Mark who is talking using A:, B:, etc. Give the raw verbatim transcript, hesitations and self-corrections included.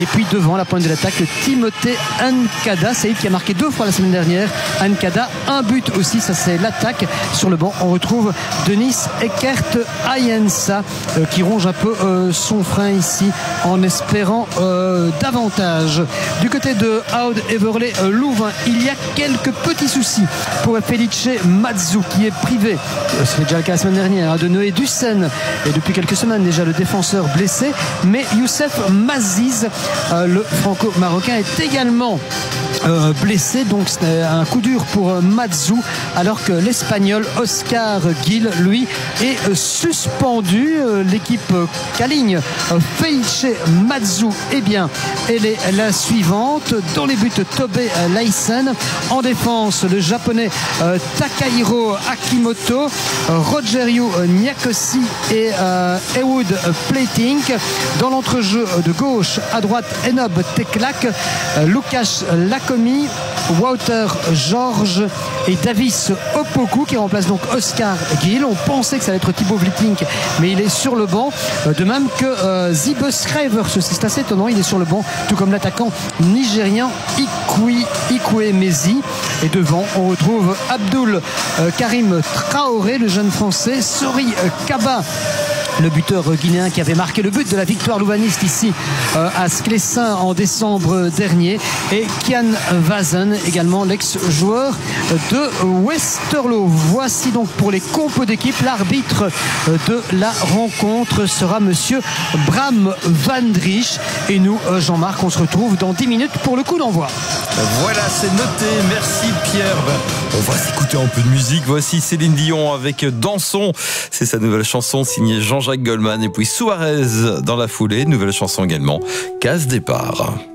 A: Et puis devant la pointe de l'attaque, Timothée Ankada, c'est lui qui a marqué deux fois la semaine dernière. Ankada, un but aussi, ça c'est l'attaque. Sur le banc, on retrouve Denis Eckert Ayensa euh, qui ronge un peu euh, son frein ici en espérant euh, davantage. Du côté de Aude Everley euh, Louvain, il y a quelques petits soucis pour Felice Mazzu qui est privé. Euh, C'était déjà le cas la semaine dernière hein, de Noé Dussen et depuis quelques semaines déjà le défenseur blessé. Mais Youssef Maziz, Euh, le franco-marocain, est également euh, blessé, donc c'est un coup dur pour euh, Mazzu, alors que l'espagnol Oscar Gil, lui, est euh, suspendu. Euh, l'équipe euh, qu'aligne euh, Felice Mazzu, eh bien, elle est la suivante. Dans les buts, Tobé euh, Leisen. En défense, le japonais euh, Takahiro Akimoto, euh, Rogerio euh, Nyakosi et euh, Ewood euh, Platink. Dans l'entrejeu euh, de gauche, à droite, Enob Teklak, euh, Lukas Lakomi, Wouter Georges et Davis Opoku qui remplace donc Oscar Gil. On pensait que ça allait être Thibaut Vlietink, mais il est sur le banc. Euh, de même que euh, Zibe Schrijvers, c'est assez étonnant, il est sur le banc, tout comme l'attaquant nigérian Ikwi, Ikwe Mezi. Et devant, on retrouve Abdul euh, Karim Traoré, le jeune français, Sori euh, Kaba, le buteur guinéen qui avait marqué le but de la victoire louvaniste ici euh, à Sclessin en décembre dernier, et Kian Vazen, également l'ex-joueur de Westerlo. Voici donc pour les compos d'équipe. L'arbitre de la rencontre sera monsieur Bram Van Driesch, et nous, Jean-Marc, on se retrouve dans dix minutes pour le coup d'envoi.
B: Voilà, c'est noté. Merci Pierre. Ben, on va s'écouter un peu de musique. Voici Céline Dion avec Dansons. C'est sa nouvelle chanson signée Jean-Jacques Goldman, et puis Suarez dans la foulée. Nouvelle chanson également, Case Départ.